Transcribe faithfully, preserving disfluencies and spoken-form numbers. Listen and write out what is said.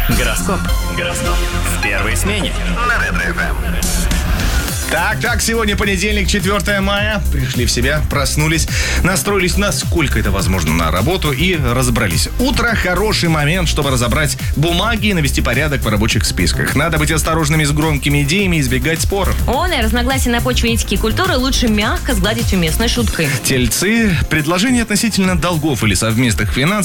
Гороскоп. Гороскоп. В первой смене. На Ретро-ФМ. Так, так, сегодня понедельник, четвёртое мая. Пришли в себя, проснулись, настроились, насколько это возможно, на работу и разобрались. Утро – хороший момент, чтобы разобрать бумаги и навести порядок в рабочих списках. Надо быть осторожными с громкими идеями и избегать споров. Он и разногласия на почве этики и культуры лучше мягко сгладить уместной шуткой. Тельцы – предложения относительно долгов или совместных финансов